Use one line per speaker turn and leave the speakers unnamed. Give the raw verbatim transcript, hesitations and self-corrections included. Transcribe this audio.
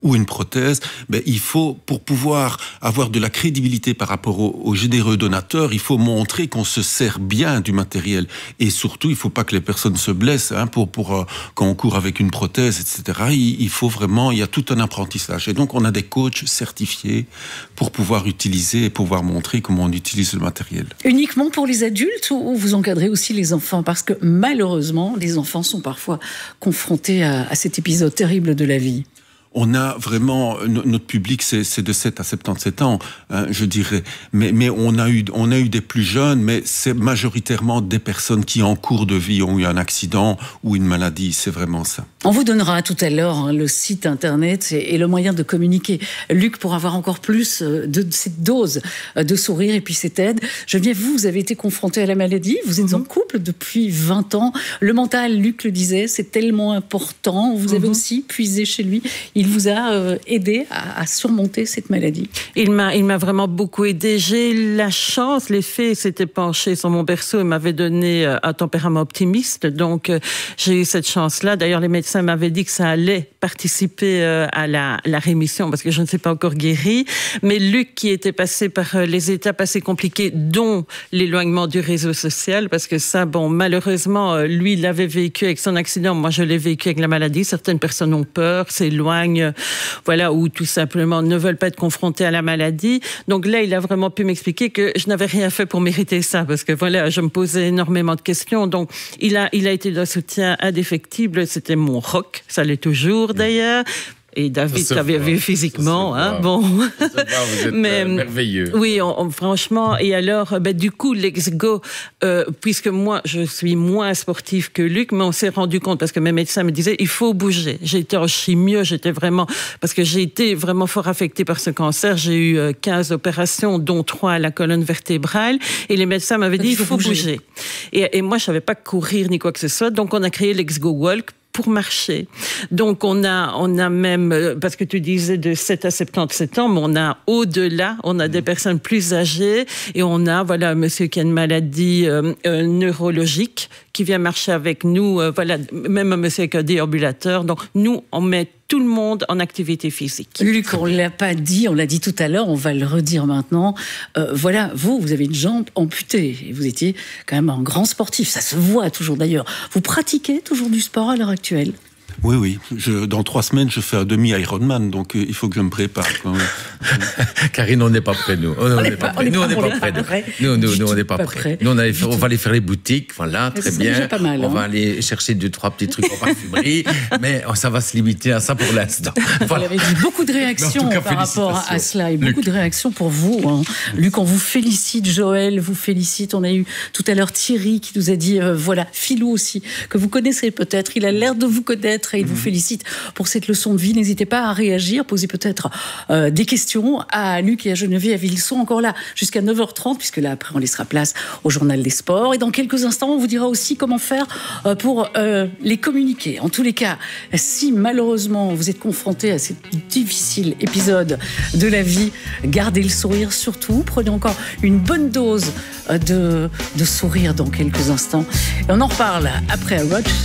ou une prothèse, ben, il faut, pour pouvoir avoir de la crédibilité par rapport aux, aux généreux donateurs, il faut montrer qu'on se sert bien du matériel. Et surtout, il ne faut pas que les personnes se blessent, hein, pour, pour, euh, quand on court avec une prothèse, et cetera. Il, il faut vraiment, il y a tout un apprentissage. Et donc, on a des coachs certifiés pour pouvoir utiliser et pouvoir montrer comment on utilise le matériel.
Uniquement pour les adultes ou vous encadrez aussi les enfants? Parce que malheureusement, les enfants sont parfois confrontés à, à cet épisode terrible de la vie.
On a vraiment, notre public, c'est, c'est de sept à soixante-dix-sept ans, hein, je dirais. Mais, mais on a eu, on a eu des plus jeunes, mais c'est majoritairement des personnes qui, en cours de vie, ont eu un accident ou une maladie. C'est vraiment ça.
On vous donnera tout à l'heure hein, le site internet et, et le moyen de communiquer. Luc, pour avoir encore plus de, de cette dose de sourire et puis cette aide. Geneviève, vous, vous avez été confronté à la maladie. Vous êtes mm-hmm. en couple depuis vingt ans. Le mental, Luc le disait, c'est tellement important. Vous mm-hmm. avez aussi puisé chez lui. Il vous a euh, aidé à, à surmonter cette maladie.
Il m'a, il m'a vraiment beaucoup aidé. J'ai eu la chance, les fées s'étaient penchées sur mon berceau et m'avaient donné euh, un tempérament optimiste. Donc, euh, j'ai eu cette chance-là. D'ailleurs, les médecins m'avaient dit que ça allait participer euh, à la, la rémission parce que je ne suis pas encore guérie. Mais Luc, qui était passé par euh, les étapes assez compliquées, dont l'éloignement du réseau social, parce que ça, bon, malheureusement, euh, lui, il l'avait vécu avec son accident. Moi, je l'ai vécu avec la maladie. Certaines personnes ont peur, s'éloignent, voilà, ou tout simplement ne veulent pas être confrontés à la maladie. Donc là, il a vraiment pu m'expliquer que je n'avais rien fait pour mériter ça, parce que voilà, je me posais énormément de questions. Donc, il a, il a été d'un soutien indéfectible. C'était mon rock, ça l'est toujours d'ailleurs. Et David, tu avais vu physiquement, hein, bon.
Vous êtes mais, merveilleux.
Oui, on, on, franchement. Et alors, ben, du coup, Let's Go, euh, puisque moi, je suis moins sportive que Luc, mais on s'est rendu compte, parce que mes médecins me disaient, il faut bouger. J'ai été en chimio, j'étais vraiment, parce que j'ai été vraiment fort affectée par ce cancer. J'ai eu quinze opérations, dont trois à la colonne vertébrale. Et les médecins m'avaient dit, il faut bouger. bouger. Et, et moi, je savais pas courir ni quoi que ce soit. Donc, on a créé Let's Go Walk pour marcher. Donc, on a, on a même, parce que tu disais de sept à soixante-dix-sept ans, mais on a au-delà, on a des personnes plus âgées et on a, voilà, un monsieur qui a une maladie euh, euh, neurologique qui vient marcher avec nous, euh, voilà, même un monsieur avec un déambulateur. Donc, nous, on met tout le monde en activité physique.
Luc, on ne l'a pas dit, on l'a dit tout à l'heure, on va le redire maintenant. Euh, voilà, vous, vous avez une jambe amputée et vous étiez quand même un grand sportif, ça se voit toujours d'ailleurs. Vous pratiquez toujours du sport à l'heure actuelle ?
Oui, oui. Je, dans trois semaines, je fais un demi-Ironman, donc euh, il faut que je me prépare.
Karine, on n'est pas prêts, nous. On n'est pas prêts. Nous, on n'est pas prêts. Nous, nous, nous, on n'est pas prêts. Nous, on, allait faire, on va aller faire les boutiques, voilà, très bien.
Pas mal,
on
hein.
va aller chercher deux, trois petits trucs en parfumerie, mais ça va se limiter à ça pour l'instant.
Voilà. Vous avez dit beaucoup de réactions cas, par rapport à cela et beaucoup Luc. de réactions pour vous. Hein. Luc, on vous félicite, Joël vous félicite. On a eu tout à l'heure Thierry qui nous a dit, euh, voilà, Philou aussi, que vous connaissez peut-être. Il a l'air de vous connaître. Et il vous félicite pour cette leçon de vie. N'hésitez pas à réagir, posez peut-être euh, des questions à Luc et à Geneviève. Ils sont encore là jusqu'à neuf heures trente, puisque là, après, on laissera place au Journal des Sports. Et dans quelques instants, on vous dira aussi comment faire euh, pour euh, les communiquer. En tous les cas, si malheureusement, vous êtes confronté à ce difficile épisode de la vie, gardez le sourire surtout. Prenez encore une bonne dose de, de sourire dans quelques instants. Et on en reparle après Roach.